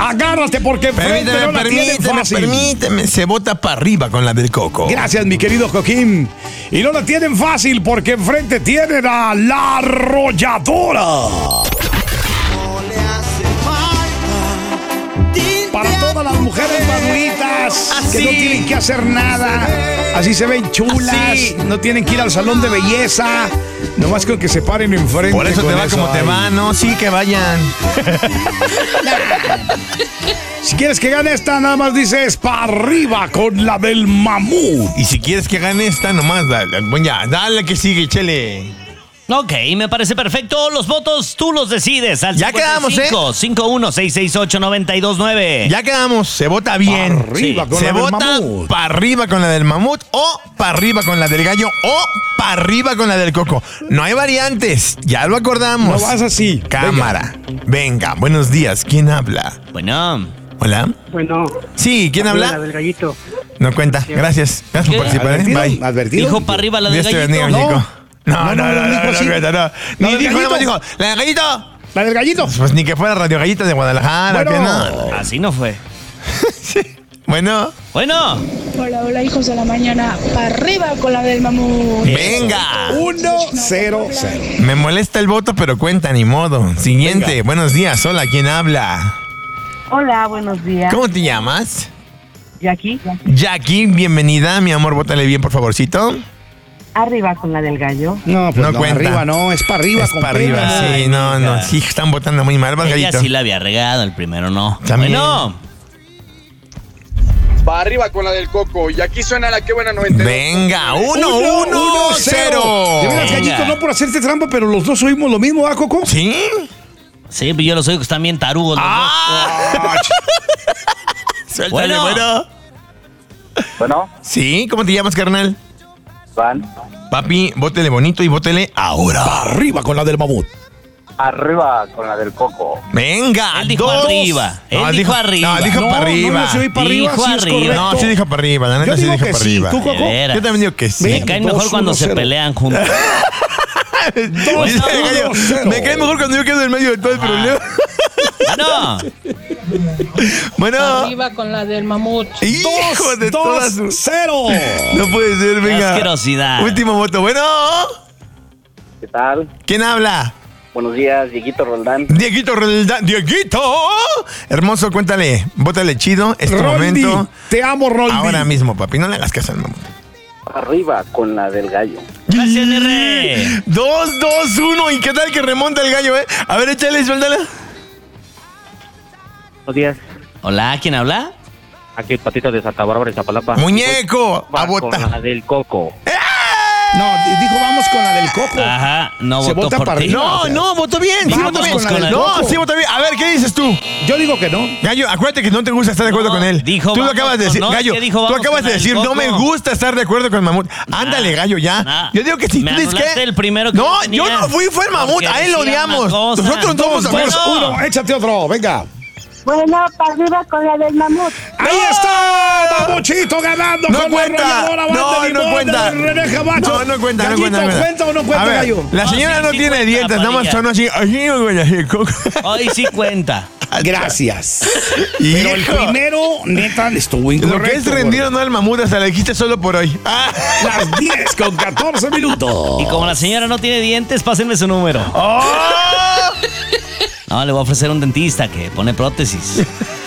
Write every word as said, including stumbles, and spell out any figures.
Agárrate porque enfrente Permíteme, no la tienen permíteme, fácil. permíteme. Se bota para arriba con la del Coco. Gracias, mi querido Joaquín. Y no la tienen fácil porque enfrente tienen a la arrolladora. Para todas las mujeres maduritas Así. que no tienen que hacer nada, así se ven chulas, Así. no tienen que ir al salón de belleza, nomás con que se paren enfrente. Por eso te con va como te ahí. va, ¿no? Sí, que vayan. Si quieres que gane esta, nada más dices para arriba con la del mamut. Y si quieres que gane esta, nomás dale. Bueno, ya, dale que sigue, chele. Ok, me parece perfecto. Los votos tú los decides. Al Ya quedamos, ¿eh? cinco uno seis seis ocho nueve dos nueve. Ya quedamos, se vota bien. Pa' arriba Sí. con Se la del vota mamut. para arriba con la del mamut o para arriba con la del gallo o para arriba con la del coco. No hay variantes, ya lo acordamos. No vas así. Cámara. Venga, buenos días. ¿Quién habla? Bueno, Hola. Bueno, Sí, ¿quién la habla? del gallito. No cuenta. Gracias. Gracias por ¿Qué? participar. ¿eh? ¿Advertido? Bye. ¿Advertido? dijo para arriba la del Dios te gallito. bendiga, No. chico. No, no, no, no, dijo no, así. no, cuenta, no. ¿La No, del dijo, gallito? no, dijo, ¿la del gallito? ¿La del gallito? Pues ni que fuera Radio Gallitas de Guadalajara, Bueno. ¿qué no? Así no fue. Bueno, Bueno, Hola, hola hijos de la mañana, para arriba con la del mamut. venga. uno cero cero. Me molesta el voto, pero cuenta, ni modo. Siguiente, buenos días. Hola, ¿quién habla? Hola, buenos días. ¿Cómo te llamas? Jackie, Jackie, bienvenida. Mi amor, vótale bien, por favorcito. arriba con la del gallo. No, pues No no, cuenta. arriba no, es para arriba. Es con para arriba, pena. sí. No, no, sí, están votando muy mal. Vas, ella gallito. sí la había regado, el primero no. También. Bueno, Para arriba con la del Coco. Y aquí suena la que buena noventa y dos. Venga, uno, uno, cero. De veras, Venga. gallito, no por hacerte trampa, pero los dos oímos lo mismo, ¿ah, Coco? ¿Sí? sí, yo los oigo que están bien tarugos los Ah. Suéltale, Bueno. bueno. Bueno, Sí, ¿cómo te llamas, carnal? van. Papi, vótele bonito y vótele ahora. Arriba con la del mamut. Arriba con la del Coco. Venga, Él dijo dos. arriba, él dijo arriba. No, dijo No, para arriba. no, yo soy para arriba, Dijo sí es arriba. correcto. No, sí dijo para arriba. La neta Yo sí digo dijo que para sí. arriba. ¿Tú, dos. Coco? De veras. Yo también digo que sí. Me Ven. caen mejor dos, cuando uno, se cero. pelean juntos. Dice Dos, el gallo, uno, cero. me cae mejor cuando yo quedo en medio de todo el problema. No, Bueno, Arriba con la del mamut. hijo de dos, todas sus... cero. No puede ser, venga. asquerosidad. Último voto. Bueno, ¿Qué tal? ¿quién habla? Buenos días, Dieguito Roldán. Dieguito Roldán. ¡Dieguito! Hermoso, cuéntale. Vótale chido. Este Roldi, momento. te amo, Roldi. Ahora mismo, papi. No le hagas caso al mamut. Arriba con la del gallo. Gracias, mi rey. Dos, dos, uno. ¿Y qué tal que remonta el gallo, eh? A ver, échale, suéltala. Buenos días. Hola, ¿quién habla? Aquí el patito de Santa Bárbara y Zapalapa. Muñeco, Va a con votar. la del Coco. No, dijo vamos con la del Coco. Ajá, no Se votó vota por para ti. arriba. No, o sea, no, votó bien. Sí, vamos votó bien. con la del No, Coco. sí, votó bien. A ver, ¿qué dices tú? Yo digo que no. Gallo, acuérdate que no te gusta estar de acuerdo No, con él. dijo tú lo vamos acabas de con- decir. no, Gallo, ¿qué dijo tú vamos acabas con de el decir, no Coco? me gusta estar de acuerdo con el mamut. Ándale, gallo, ya. Nah. Yo digo que sí. Me ¿Tú dices anulaste qué? el primero que No, yo yo tenía. no fui, fue el mamut. Porque A él lo decía una odiamos. cosa. Nosotros no somos Dos, amigos. dos, uno. Échate otro. Venga. Bueno, para arriba con la del mamut. Ahí está. Mamuchito ganando No con cuenta. la arrolladora banda No, de no limón cuenta. de René Camacho. No, no cuenta, no Gallito, cuenta. no cuenta. ¿cuenta o no cuenta, A ver, gallo? La No, señora sí, no sí tiene cuenta, dientes, nada más Padilla. sonó así. Ay, güey, así, coco. Hoy sí cuenta. Gracias. Pero el Hijo. primero, neta, estuvo Lo incorrecto. que es rendido no al mamut, hasta le dijiste solo por hoy. Ah. Las diez con catorce minutos. Y como la señora no tiene dientes, pásenme su número. ¡Oh! No, le voy a ofrecer un dentista que pone prótesis.